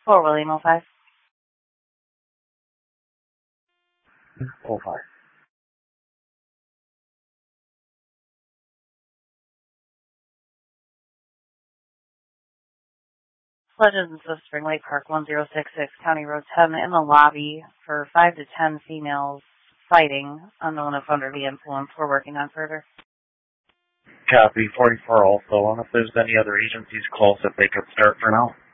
4 William 05. 05. Legends of Spring Lake Park 1066, County Road 10, in the lobby for 5 to 10 females fighting, unknown if under the influence. We're working on further. Copy. 44 also. And if there's any other agencies close, if they could start for now.